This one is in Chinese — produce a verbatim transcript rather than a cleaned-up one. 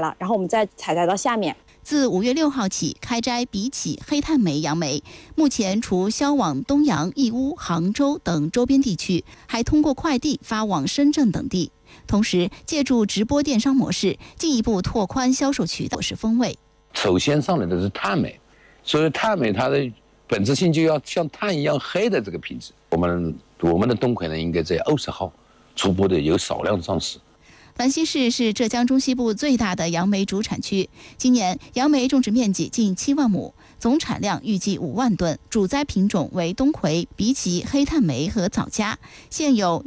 了，然后我们再采摘到下面。 自五月六号起开摘比起黑炭梅杨梅，目前除销往东阳、义乌、杭州等周边地区，还通过快递发往深圳等地。同时，借助直播电商模式，进一步拓宽销售渠道是风味。 首先上来的是炭梅，所以炭梅它的本质性就要像炭一样黑的这个品质。我们我们的冬葵呢，应该在二十号初步的有少量上市。 兰溪市是浙江中西部最大的杨梅主产区，今年杨梅种植面积近七万亩，总产量预计五万吨，主栽品种为冬葵、荸荠、黑炭梅和枣夹，现有